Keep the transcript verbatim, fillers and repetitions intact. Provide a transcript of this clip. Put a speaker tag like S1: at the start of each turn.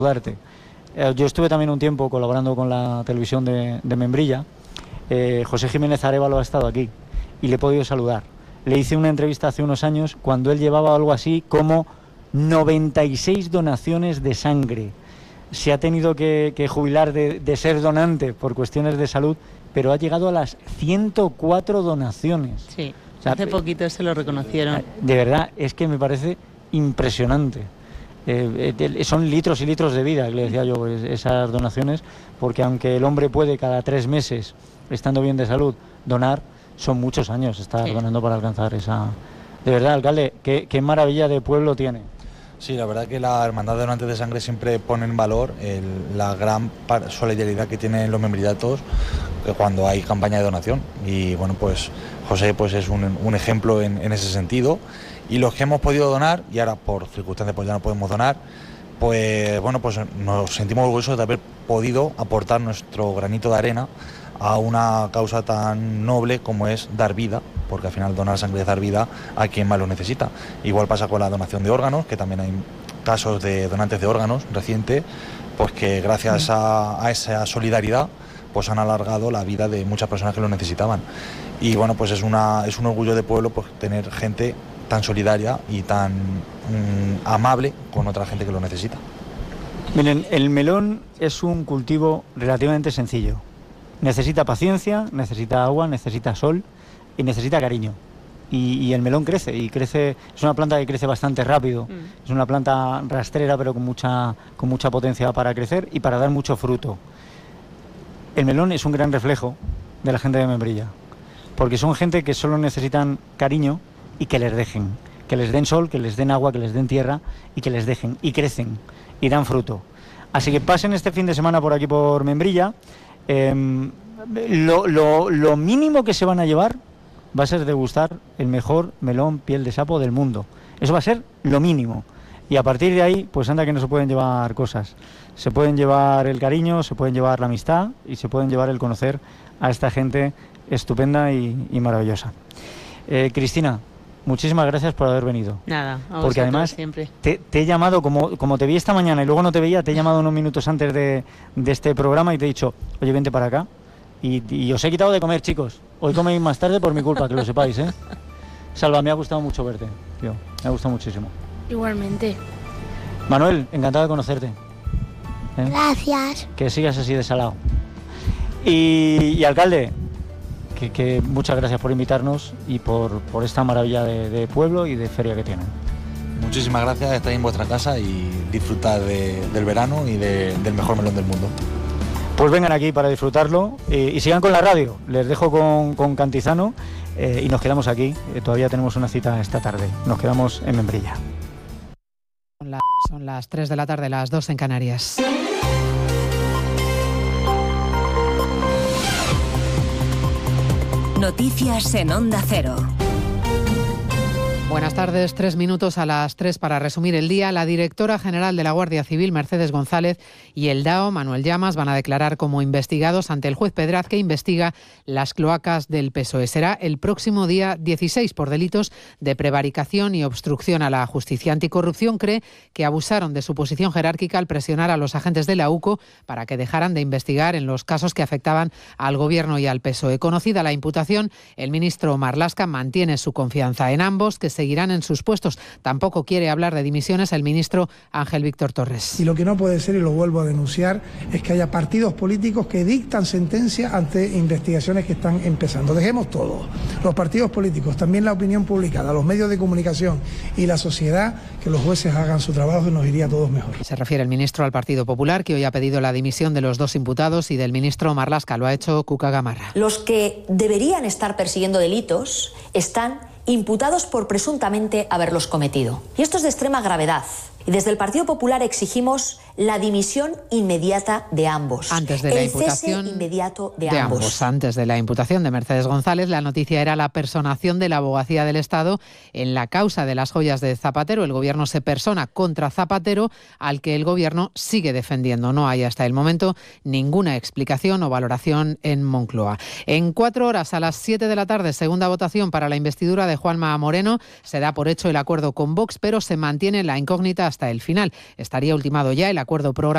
S1: saludarte. Eh, yo estuve también un tiempo colaborando con la televisión de, de Membrilla. Eh, José Jiménez Arévalo ha estado aquí y le he podido saludar. Le hice una entrevista hace unos años cuando él llevaba algo así como noventa y seis donaciones de sangre. Se ha tenido que, que jubilar de, de ser donante por cuestiones de salud, pero ha llegado a las ciento cuatro donaciones.
S2: Sí,
S1: o sea,
S2: hace poquito se lo reconocieron.
S1: De verdad, es que me parece impresionante. Eh, eh, son litros y litros de vida, que le decía yo, es, esas donaciones, porque aunque el hombre puede cada tres meses, estando bien de salud, donar, son muchos años estar sí. donando para alcanzar esa... De verdad, alcalde, qué, qué maravilla de pueblo tiene.
S3: Sí, la verdad que la Hermandad de Donantes de Sangre siempre pone en valor el, la gran solidaridad que tienen los membrillatos cuando hay campaña de donación. Y bueno, pues José pues es un, un ejemplo en, en ese sentido. Y los que hemos podido donar, y ahora por circunstancias pues ya no podemos donar, pues bueno, pues nos sentimos orgullosos de haber podido aportar nuestro granito de arena a una causa tan noble como es dar vida, porque al final donar sangre es dar vida a quien más lo necesita. Igual pasa con la donación de órganos, que también hay casos de donantes de órganos recientes, pues que gracias a, a esa solidaridad pues han alargado la vida de muchas personas que lo necesitaban. Y bueno, pues es, una, es un orgullo de pueblo pues tener gente tan solidaria y tan mmm, amable con otra gente que lo necesita.
S1: Miren, el melón es un cultivo relativamente sencillo. Necesita paciencia, necesita agua, necesita sol y necesita cariño. Y, y el melón crece, y crece, es una planta que crece bastante rápido. Mm. Es una planta rastrera, pero con mucha, con mucha potencia para crecer y para dar mucho fruto. El melón es un gran reflejo de la gente de Membrilla, porque son gente que solo necesitan cariño y que les dejen. Que les den sol, que les den agua, que les den tierra y que les dejen. Y crecen y dan fruto. Así que pasen este fin de semana por aquí por Membrilla. Eh, lo, lo, lo mínimo que se van a llevar va a ser degustar el mejor melón piel de sapo del mundo. Eso va a ser lo mínimo. Y a partir de ahí, pues anda que no se pueden llevar cosas. Se pueden llevar el cariño, se pueden llevar la amistad y se pueden llevar el conocer a esta gente estupenda y, y maravillosa. Eh, Cristina, muchísimas gracias por haber venido.
S2: Nada, a
S1: porque además
S2: siempre.
S1: Te, te he llamado, como, como te vi esta mañana y luego no te veía, te he llamado unos minutos antes de, de este programa y te he dicho, oye, vente para acá. Y, y os he quitado de comer, chicos. Hoy coméis más tarde por mi culpa, que lo sepáis, ¿eh? Salva, me ha gustado mucho verte, tío. Me ha gustado muchísimo.
S4: Igualmente.
S1: Manuel, encantado de conocerte. ¿Eh?
S4: Gracias.
S1: Que sigas así de salado. Y, y alcalde, que, que muchas gracias por invitarnos y por, por esta maravilla de, de pueblo y de feria que tienen.
S3: Muchísimas gracias, estáis en vuestra casa y disfrutar de, del verano y de, del mejor melón del mundo.
S1: Pues vengan aquí para disfrutarlo eh, y sigan con la radio. Les dejo con, con Cantizano eh, y nos quedamos aquí. Eh, todavía tenemos una cita esta tarde. Nos quedamos en Membrilla.
S5: Son, la, son las tres de la tarde, las dos en Canarias.
S6: Noticias en Onda Cero.
S5: Buenas tardes, tres minutos a las tres para resumir el día. La directora general de la Guardia Civil, Mercedes González, y el D A O, Manuel Llamas, van a declarar como investigados ante el juez Pedraz, que investiga las cloacas del P S O E. Será el próximo día dieciséis por delitos de prevaricación y obstrucción a la justicia. Anticorrupción cree que abusaron de su posición jerárquica al presionar a los agentes de la U C O para que dejaran de investigar en los casos que afectaban al Gobierno y al P S O E. Conocida la imputación, el ministro Marlaska mantiene su confianza en ambos, que se seguirán en sus puestos. Tampoco quiere hablar de dimisiones el ministro Ángel Víctor Torres.
S7: Y lo que no puede ser, y lo vuelvo a denunciar, es que haya partidos políticos que dictan sentencia ante investigaciones que están empezando. Dejemos todo, los partidos políticos, también la opinión publicada, los medios de comunicación y la sociedad, que los jueces hagan su trabajo y nos iría a todos mejor.
S5: Se refiere el ministro al Partido Popular, que hoy ha pedido la dimisión de los dos imputados, y del ministro Marlaska. Lo ha hecho Cuca Gamarra.
S8: Los que deberían estar persiguiendo delitos están imputados por presuntamente haberlos cometido. Y esto es de extrema gravedad. Y desde el Partido Popular exigimos la dimisión inmediata de ambos.
S5: Antes de la
S8: el
S5: imputación
S8: cese inmediato de,
S5: de
S8: ambos.
S5: ambos. Antes de la imputación de Mercedes González, la noticia era la personación de la Abogacía del Estado en la causa de las joyas de Zapatero. El Gobierno se persona contra Zapatero, al que el Gobierno sigue defendiendo. No hay hasta el momento ninguna explicación o valoración en Moncloa. En cuatro horas, a las siete de la tarde, segunda votación para la investidura de Juanma Moreno. Se da por hecho el acuerdo con Vox, pero se mantiene la incógnita hasta el final. Estaría ultimado ya el acuerdo programa